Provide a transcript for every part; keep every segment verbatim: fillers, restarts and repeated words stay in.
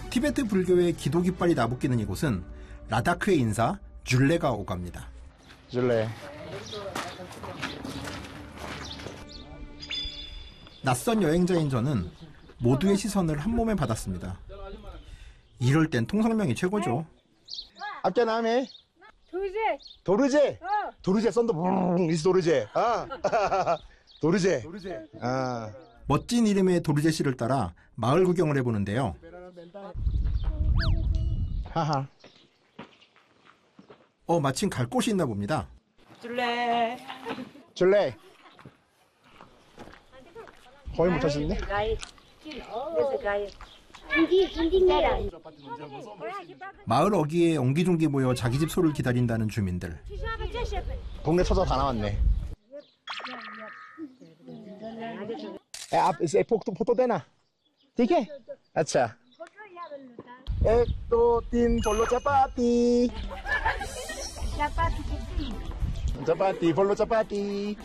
티베트 불교의 기도 깃발이 나부끼는 이곳은 라다크의 인사 줄레가 오갑니다. 줄레. 낯선 여행자인 저는 모두의 시선을 한 몸에 받았습니다. 이럴 땐 통성명이 최고죠. आपका नाम है? 도르제. 도르제. 어. 도르제 썬더 이스 도르제. 아. 도르제. 도르제. 아. 멋진 이름의 도르제 씨를 따라 마을 구경을 해보는데요. 하하. 어, 마침 갈 곳이 있나 봅니다. 줄래. 줄레. 거의 못 하시네. 마을 어귀에 옹기종기 모여 자기 집 소를 기다린다는 주민들. 동네 터져 다 나왔네. ए, आप इसे फोटो फोटो देना ठीक है अच्छा एक दो तीन बोलो चपाती चपाती बोलो चपाती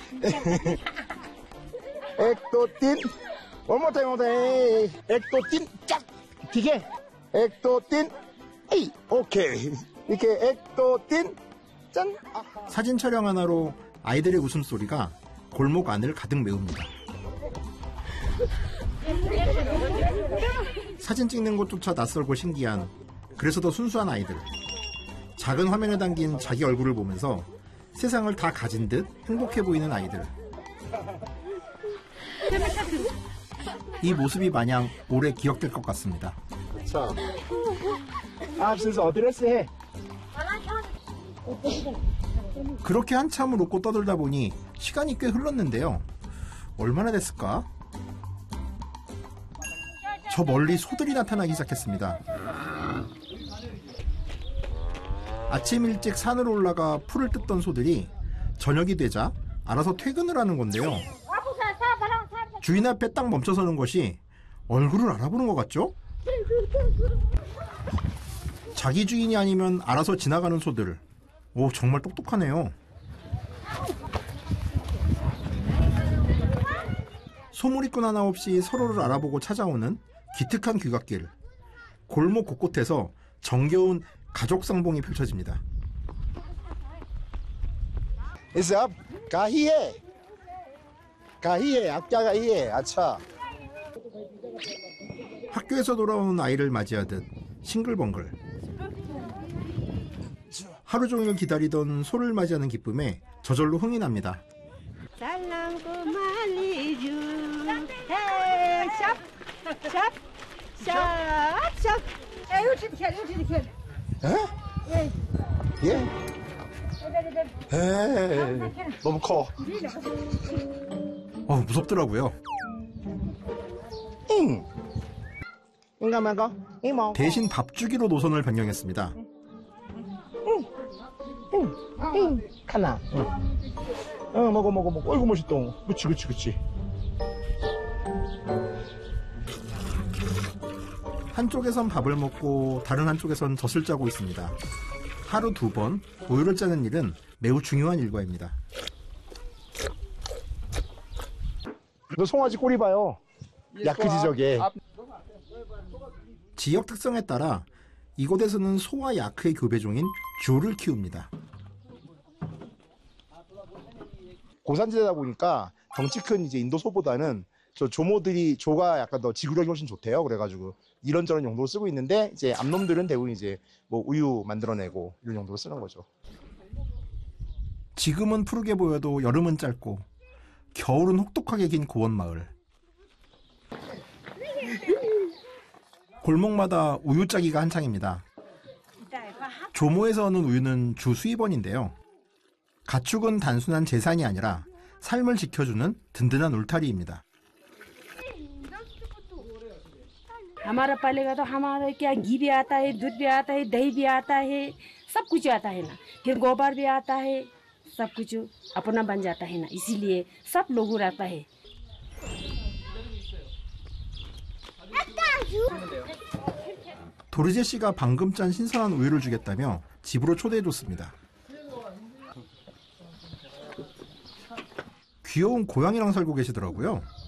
एक दो तीन one more time one more time एक दो तीन 짝 ठीक है एक दो तीन 에이 오케이 이렇게 एक दो तीन 짠 사진 촬영 하나로 아이들의 웃음소리가 골목 안을 가득 메웁니다. 사진 찍는 곳조차 낯설고 신기한, 그래서 더 순수한 아이들. 작은 화면에 담긴 자기 얼굴을 보면서 세상을 다 가진 듯 행복해 보이는 아이들. 이 모습이 마냥 오래 기억될 것 같습니다. 자, 아, 진짜 어드레스 해. 그렇게 한참을 웃고 떠들다 보니 시간이 꽤 흘렀는데요. 얼마나 됐을까? 저 멀리 소들이 나타나기 시작했습니다. 아침 일찍 산으로 올라가 풀을 뜯던 소들이 저녁이 되자 알아서 퇴근을 하는 건데요. 주인 앞에 딱 멈춰서는 것이 얼굴을 알아보는 것 같죠? 자기 주인이 아니면 알아서 지나가는 소들. 오, 정말 똑똑하네요. 소몰이꾼 하나 없이 서로를 알아보고 찾아오는 기특한 귀갓길. 골목 곳곳에서 정겨운 가족 상봉이 펼쳐집니다. 이제 가히에 가히에 아까 가히에 아차. 학교에서 돌아오는 아이를 맞이하듯 싱글벙글. 하루 종일 기다리던 소를 맞이하는 기쁨에 저절로 흥이 납니다. 에? 예? 에 너무 커. 어, 무섭더라고요. 잉. 인가 말까? 이모. 대신 밥 주기로 노선을 변경했습니다. 잉. 카나. 응. 응, 먹어 먹어 먹어. 어이구 멋있다. 그치 그치 그치. 한쪽에선 밥을 먹고 다른 한쪽에선 젖을 짜고 있습니다. 하루 두 번 우유를 짜는 일은 매우 중요한 일과입니다. 너 송아지 꼬리 봐요. 야크 지적에. 지역 특성에 따라 이곳에서는 소와 야크의 교배종인 조를 키웁니다. 고산지대다 보니까 덩치 큰 이제 인도 소보다는 저 조모들이 조가 약간 더 지구력이 훨씬 좋대요. 그래가지고 이런저런 용도로 쓰고 있는데 이제 암놈들은 대부분 이제 뭐 우유 만들어내고 이런 용도로 쓰는 거죠. 지금은 푸르게 보여도 여름은 짧고 겨울은 혹독하게 긴 고원마을. 골목마다 우유 짜기가 한창입니다. 조모에서 얻는 우유는 주 수입 원인데요. 가축은 단순한 재산이 아니라 삶을 지켜주는 든든한 울타리입니다. हमारा पालेगा तो हमारा क्या घी भी आता है, दूध भी आता है, दही भी आता है, सब कुछ आता है ना. फिर गोबर भी आता है, सब कुछ अपना बन जाता है ना. इसीलिए सब लोग रहता है. 도르제 씨가 방금 짠 신선한 우유를 주겠다며 집으로 초대해줬습니다. 귀여운 고양이랑 살고 계시더라고요.